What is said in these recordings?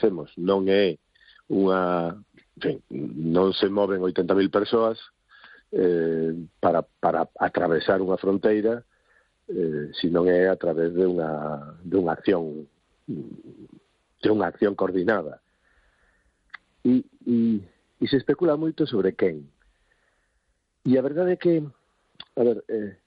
coñecemos. Non é unha... En fin, non se moven 80.000 persoas para atravesar unha fronteira, senón é a través de unha acción coordinada. E se especula moito sobre quen. E a verdade é que, a ver,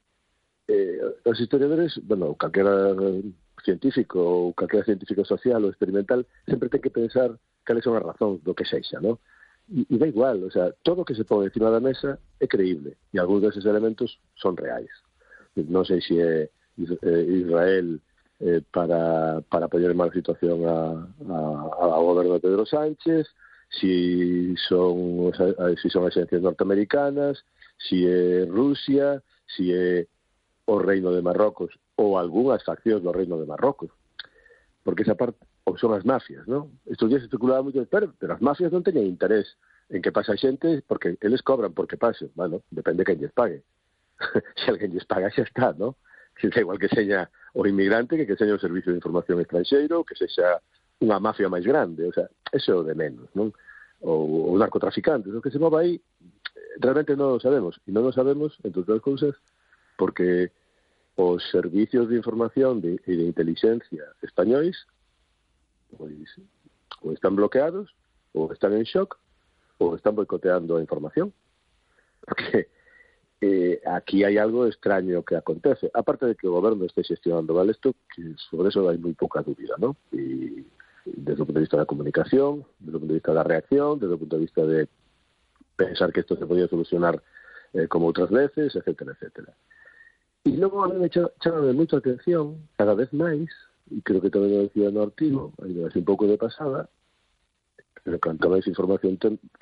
os historiadores, bueno, calquera científico ou calquera científico social ou experimental sempre ten que pensar cales son as razóns do que sexa, non? E da igual, o sea, todo o que se pone encima da mesa é creíble e algúns deses elementos son reais. Non sei se é Israel para poñer en mala situación ao goberno de Pedro Sánchez, si son agencias norteamericanas, si é Rusia, si é o Reino de Marrocos ou algunhas faccións do Reino de Marrocos, porque esa parte ou son as mafias, non? Estos días se especulaba moito, pero as mafias non teñen interés en que pase a xente porque eles cobran porque pase. Bueno, depende quen lles pague. Se alguén lles paga xa está, non? Que da igual que seña o inmigrante que seña o servicio de información estranxeiro, que sexa unha mafia máis grande, o sea, eso é o de menos, non? Ou narcotraficantes, o que se move aí realmente non o sabemos, e non o sabemos, entre outras cousas, porque os servicios de información e de inteligencia españois pois ou están bloqueados, ou están en shock, ou están boicoteando a información. Porque aquí hai algo extraño que acontece, aparte de que o goberno este xestionando mal isto, que sobre eso hai moi pouca dúbida, ¿no? E desde o punto de vista da comunicación, desde o punto de vista da reacción, desde o punto de vista de pensar que isto se podía solucionar como outras veces, etcétera, etcétera. E logo a mí me chama moito a atención, cada vez máis, e creo que tamén o decía no artigo, ainda así un pouco de pasada, pero canta menos información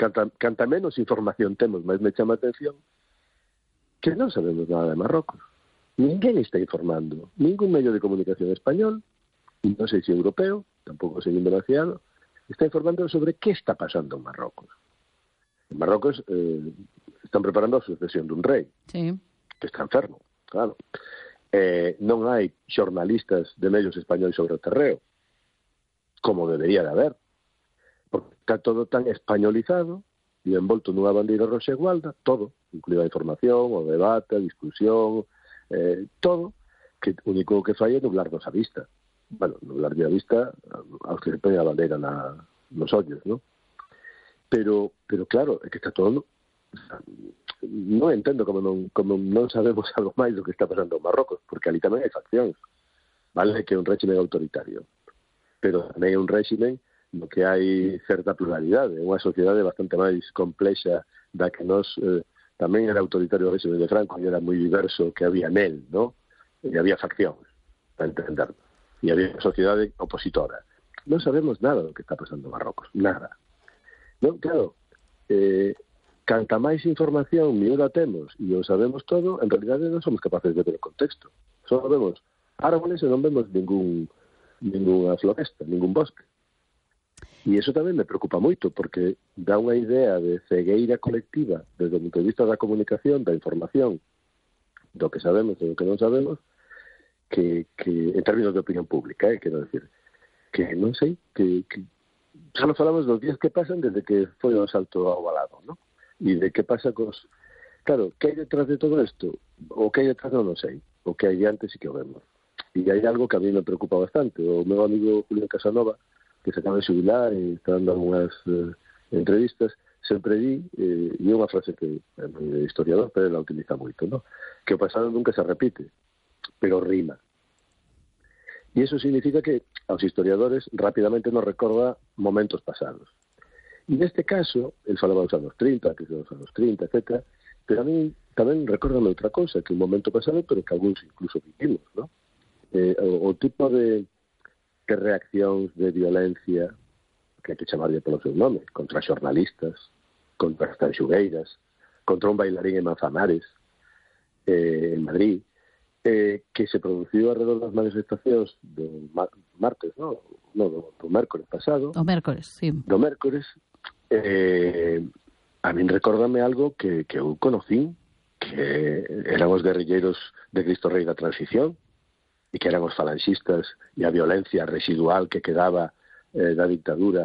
temos, máis me chama a atención que non sabemos nada de Marrocos. Ninguén está informando, ningún medio de comunicación español, non sei se europeo, tampouco sei demasiado, está informando sobre que está pasando en Marrocos. En Marrocos están preparando a sucesión dun rei, sí, que está enfermo, claro. Non hai xornalistas de medios españoles sobre o terreo, como debería de haber, porque está todo tan españolizado e envolto nunha bandeira roxa e gualda, todo, incluída a información, o debate, a discusión, todo, que o único que fai é nublarnos a vista. Bueno, nublarnos a vista aos que se poñen a bandeira nos ollos, ¿no? Pero claro, é que está todo... Non entendo como non sabemos algo máis do que está pasando en Marrocos, porque ali tamén hai faccións. Vale que é un régimen autoritario, pero tamén é un régimen no que hai certa pluralidade, unha sociedade bastante máis complexa da que nos tamén era autoritario o régimen de Franco e era moi diverso que había nel, ¿no? E había faccións, para entenderlo, e había sociedade opositora. Non sabemos nada do que está pasando en Marrocos, nada. Non, claro, canta máis información miúda temos e o sabemos todo, en realidade non somos capaces de ver o contexto. Só vemos árboles e non vemos ninguna floresta, ningún bosque. E iso tamén me preocupa moito, porque dá unha idea de cegueira colectiva desde o punto de vista da comunicación, da información, do que sabemos e do que non sabemos, que en términos de opinión pública, quero decir, que non sei, que xa non falamos dos días que pasan desde que foi o asalto ao Valado, ¿no? E de que pasa cos... Claro, que hai detrás de todo isto? O que hai detrás non sei, o que hai antes e que o vemos. E hai algo que a mí me preocupa bastante. O meu amigo Julio Casanova, que se acaba de xubilar e está dando algunhas entrevistas, sempre di, e é unha frase que é moi historiador, pero la utiliza moito, ¿no? Que o pasado nunca se repite, pero rima. E iso significa que aos historiadores rapidamente nos recorda momentos pasados. E neste caso, el falaba dos anos 30, que son os anos 30, etc., pero a mí tamén recordame outra cousa, que un momento pasado, pero que algúns incluso vivimos, ¿no? O tipo de reaccións de violencia, que hai que chamarlle polo seu nome, contra xornalistas, contra as tanxugueiras, contra un bailarín en Manzanares, en Madrid, que se produciu alrededor das manifestacións do martes, no, do mércores pasado. Do mércores, sí. Do mércores, a min recórdame algo que eu conocín, que eran os guerrilleiros de Cristo Rei da Transición, e que eran os falanxistas e a violencia residual que quedaba da dictadura